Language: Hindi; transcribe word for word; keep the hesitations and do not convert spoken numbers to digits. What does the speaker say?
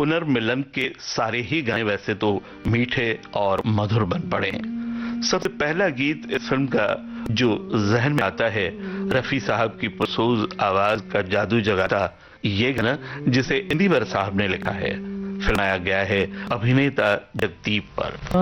पुनर्मिलन के सारे ही गाने वैसे तो मीठे और मधुर बन पड़े। सबसे पहला गीत इस फिल्म का जो जहन में आता है, रफी साहब की पुरसोज आवाज का जादू जगाता ये गाना, जिसे इंदिवर साहब ने लिखा है, फिल्माया गया है अभिनेता जगदीप पर।